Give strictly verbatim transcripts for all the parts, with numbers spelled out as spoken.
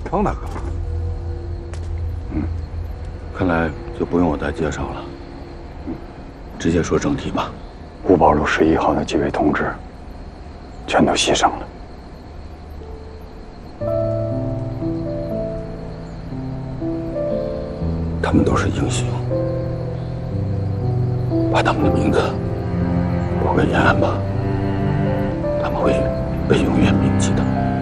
方大哥。 嗯，看来就不用我再介绍了。嗯，直接说正题吧。 五宝路十一号的几位同志，全都牺牲了。 他们都是英雄，把他们的名字报给延安吧，他们会被永远铭记的。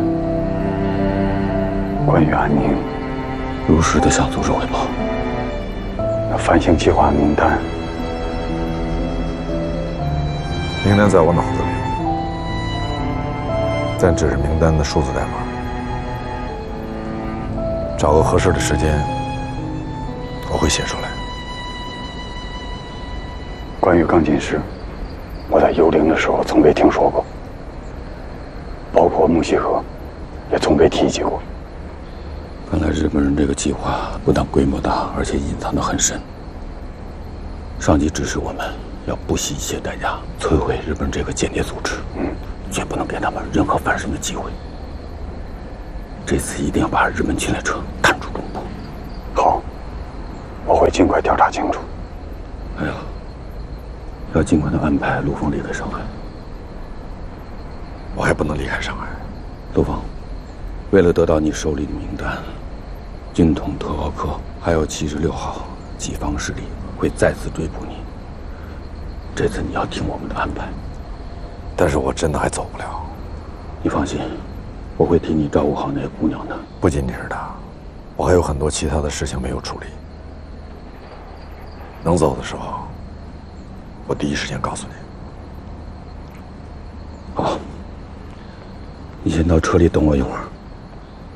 关于安宁， 如实的向组织汇报。 那反省计划名单， 名单在我脑子里，但只是名单的数字代码。找个合适的时间，我会写出来。 关于钢琴师，我在幽灵的时候从未听说过，包括木樨河，也从未提及过。 看来日本人这个计划不但规模大，而且隐藏得很深。上级指示我们要不惜一切代价摧毁日本这个间谍组织，嗯，绝不能给他们任何翻身的机会。这次一定要把日本侵略者探出中部。 好，我会尽快调查清楚。 还有，要尽快的安排陆丰离开上海。 我还不能离开上海。 陆丰，为了得到你手里的名单，军统特高科还有七十六号己方势力会再次追捕你。这次你要听我们的安排。 但是我真的还走不了。 你放心，我会替你照顾好那个姑娘的。 不仅仅是她，我还有很多其他的事情没有处理。能走的时候，我第一时间告诉你。 好，你先到车里等我一会儿。